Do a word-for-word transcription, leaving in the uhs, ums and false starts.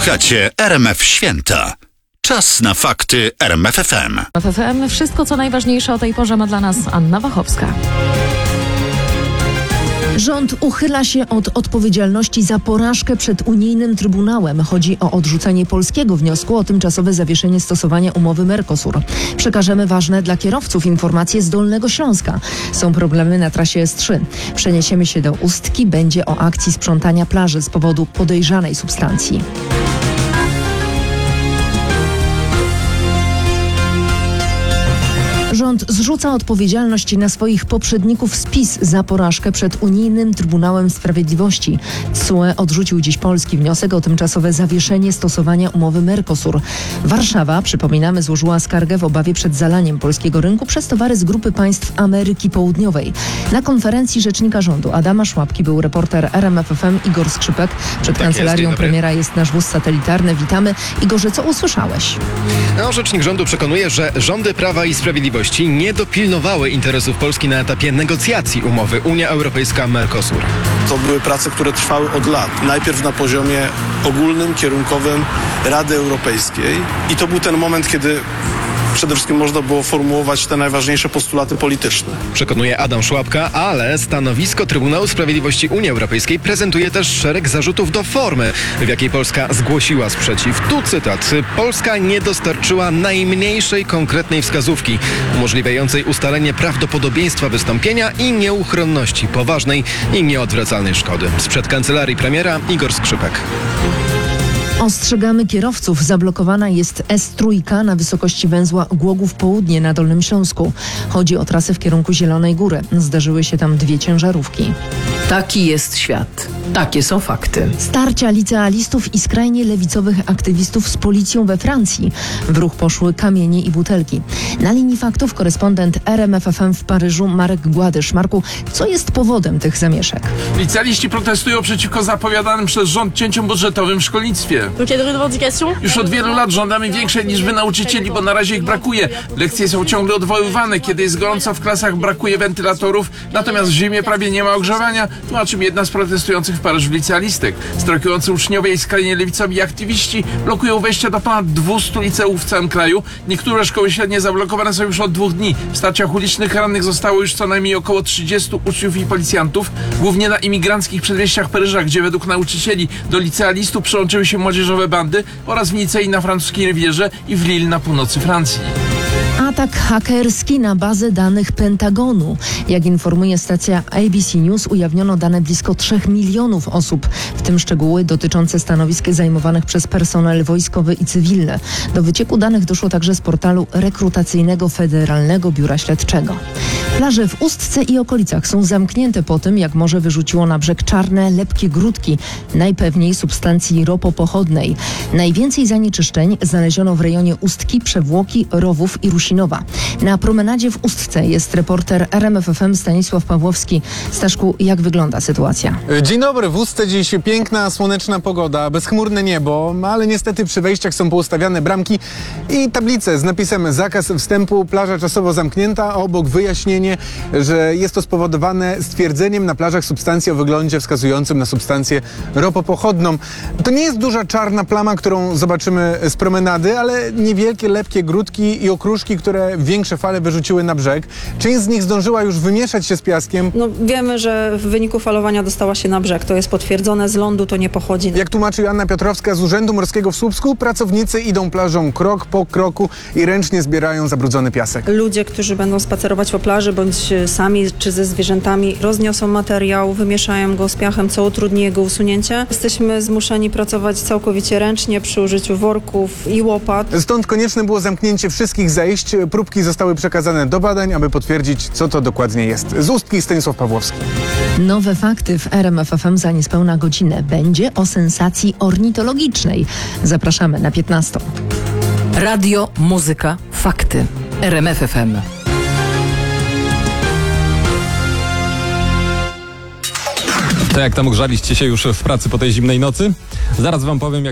Słuchacie R M F Święta. Czas na fakty R M F F M. W F M wszystko, co najważniejsze o tej porze, ma dla nas Anna Wachowska. Rząd uchyla się od odpowiedzialności za porażkę przed unijnym Trybunałem. Chodzi o odrzucenie polskiego wniosku o tymczasowe zawieszenie stosowania umowy Mercosur. Przekażemy ważne dla kierowców informacje z Dolnego Śląska. Są problemy na trasie S trzy. Przeniesiemy się do Ustki. Będzie o akcji sprzątania plaży z powodu podejrzanej substancji. Rząd zrzuca odpowiedzialność na swoich poprzedników z PiS za porażkę przed unijnym Trybunałem Sprawiedliwości. T S U E odrzucił dziś polski wniosek o tymczasowe zawieszenie stosowania umowy Mercosur. Warszawa, przypominamy, złożyła skargę w obawie przed zalaniem polskiego rynku przez towary z grupy państw Ameryki Południowej. Na konferencji rzecznika rządu Adama Szłapki był reporter R M F F M Igor Skrzypek. Przed Tak kancelarią jest, premiera jest nasz wóz satelitarny. Witamy. Igorze, co usłyszałeś? No, rzecznik rządu przekonuje, że rządy Prawa i Sprawiedliwości nie dopilnowały interesów Polski na etapie negocjacji umowy Unia Europejska-Mercosur. To były prace, które trwały od lat. Najpierw na poziomie ogólnym, kierunkowym Rady Europejskiej. I to był ten moment, kiedy przede wszystkim można było formułować te najważniejsze postulaty polityczne. Przekonuje Adam Szłapka, ale stanowisko Trybunału Sprawiedliwości Unii Europejskiej prezentuje też szereg zarzutów do formy, w jakiej Polska zgłosiła sprzeciw. Tu cytat. Polska nie dostarczyła najmniejszej konkretnej wskazówki umożliwiającej ustalenie prawdopodobieństwa wystąpienia i nieuchronności poważnej i nieodwracalnej szkody. Sprzed kancelarii premiera Igor Skrzypek. Ostrzegamy kierowców. Zablokowana jest S trzy na wysokości węzła Głogów Południe na Dolnym Śląsku. Chodzi o trasę w kierunku Zielonej Góry. Zdarzyły się tam dwie ciężarówki. Taki jest świat. Takie są fakty. Starcia licealistów i skrajnie lewicowych aktywistów z policją we Francji. W ruch poszły kamienie i butelki. Na linii faktów korespondent R M F F M w Paryżu Marek Gładysz. Marku, co jest powodem tych zamieszek? Licealiści protestują przeciwko zapowiadanym przez rząd cięciom budżetowym w szkolnictwie. Już od wielu lat żądamy większej liczby nauczycieli, bo na razie ich brakuje. Lekcje są ciągle odwoływane. Kiedy jest gorąco w klasach, brakuje wentylatorów, natomiast w zimie prawie nie ma ogrzewania, tłumaczy mi jedna z protestujących w Paryżu licealistek. Strajkujący uczniowie i skrajnie lewicowi aktywiści blokują wejścia do ponad dwustu liceów w całym kraju. Niektóre szkoły średnie zablokowane są już od dwóch dni. W starciach ulicznych rannych zostało już co najmniej około trzydziestu uczniów i policjantów, głównie na imigranckich przedmieściach Paryża, gdzie według nauczycieli do licealistów przyłączyły się młodzieżowe bandy, oraz w Nicei na francuskiej Rivierze i w Lille na północy Francji. Atak hakerski na bazę danych Pentagonu. Jak informuje stacja A B C News, ujawniono dane blisko trzech milionów osób, w tym szczegóły dotyczące stanowisk zajmowanych przez personel wojskowy i cywilny. Do wycieku danych doszło także z portalu rekrutacyjnego Federalnego Biura Śledczego. Plaże w Ustce i okolicach są zamknięte po tym, jak morze wyrzuciło na brzeg czarne, lepkie grudki, najpewniej substancji ropopochodnej. Najwięcej zanieczyszczeń znaleziono w rejonie Ustki, Przewłoki, Rowów i Rusinowa. Na promenadzie w Ustce jest reporter R M F F M Stanisław Pawłowski. Staszku, jak wygląda sytuacja? Dzień dobry. W Ustce dziś piękna, słoneczna pogoda, bezchmurne niebo, ale niestety przy wejściach są poustawiane bramki i tablice z napisem zakaz wstępu, plaża czasowo zamknięta, a obok wyjaśnienie, że jest to spowodowane stwierdzeniem na plażach substancji o wyglądzie wskazującym na substancję ropopochodną. To nie jest duża czarna plama, którą zobaczymy z promenady, ale niewielkie, lepkie grudki i okruszki, które większe fale wyrzuciły na brzeg. Część z nich zdążyła już wymieszać się z piaskiem. No, wiemy, że w wyniku falowania dostała się na brzeg. To jest potwierdzone, z lądu to nie pochodzi. Jak tłumaczy Joanna Piotrowska z Urzędu Morskiego w Słupsku, pracownicy idą plażą krok po kroku i ręcznie zbierają zabrudzony piasek. Ludzie, którzy będą spacerować po plaży, bądź sami czy ze zwierzętami, rozniosą materiał, wymieszają go z piachem, co utrudni jego usunięcie. Jesteśmy zmuszeni pracować całkowicie ręcznie przy użyciu worków i łopat. Stąd konieczne było zamknięcie wszystkich zejść. Próbki zostały przekazane do badań, aby potwierdzić, co to dokładnie jest. Z Ustki Stanisław Pawłowski. Nowe fakty w R M F F M za niespełna godzinę. Będzie o sensacji ornitologicznej. Zapraszamy na piętnastą. Radio, muzyka, fakty. R M F F M. To jak tam grzaliście się już w pracy po tej zimnej nocy? Zaraz wam powiem, jak